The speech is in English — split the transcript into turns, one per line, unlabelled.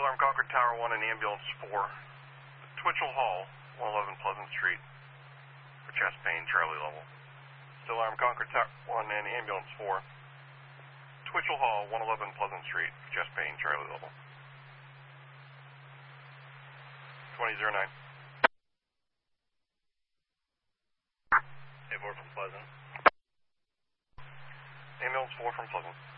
Still Arm Concord Tower 1 and Ambulance 4. Twitchell Hall, 111 Pleasant Street. For chest pain, Charlie level. Still Arm Concord Tower 1 and Ambulance 4. Twitchell Hall, 111 Pleasant Street. For chest pain, Charlie level. 2009. A4 from Pleasant. Ambulance 4 from Pleasant.